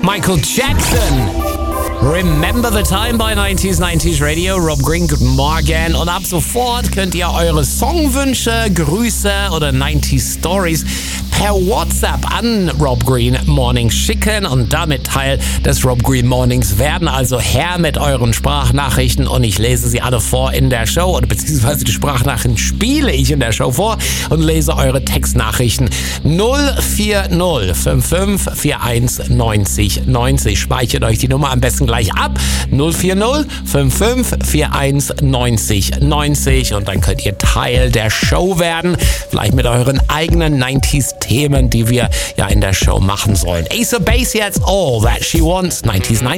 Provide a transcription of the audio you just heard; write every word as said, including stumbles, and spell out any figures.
Michael Jackson. Remember the Time bei neunzig neunzig Radio. Rob Green, guten Morgen. Und ab sofort könnt ihr eure Songwünsche, Grüße oder neunzig Stories per WhatsApp an Rob Green Mornings schicken und damit Teil des Rob Green Mornings werden. Also her mit euren Sprachnachrichten und ich lese sie alle vor in der Show oder beziehungsweise die Sprachnachrichten spiele ich in der Show vor und lese eure Textnachrichten. null vier null fünf fünf vier eins neunzig neunzig. Speichert euch die Nummer am besten gleich ab. null vier null fünf fünf vier eins neunzig neunzig und dann könnt ihr Teil der Show werden. Vielleicht mit euren eigenen neunzig Themen, die wir ja in der Show machen sollen. Ace of Base, jetzt All That She Wants, neunzig neunzig.